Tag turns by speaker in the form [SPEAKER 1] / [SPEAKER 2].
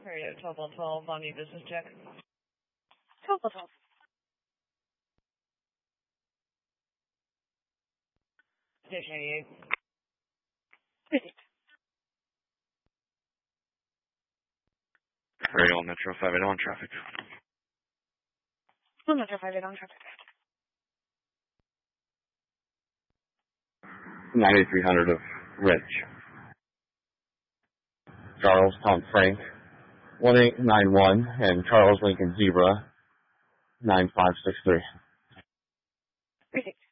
[SPEAKER 1] Ontario 12 on your business check.
[SPEAKER 2] 12.
[SPEAKER 1] Station 88.
[SPEAKER 2] Visit.
[SPEAKER 3] Ontario Metro 58 on traffic.
[SPEAKER 2] Metro 58 on traffic.
[SPEAKER 3] 9300 of Rich. Charles Tom Frank 1891 and Charles Lincoln Zebra 9563.
[SPEAKER 2] Visit.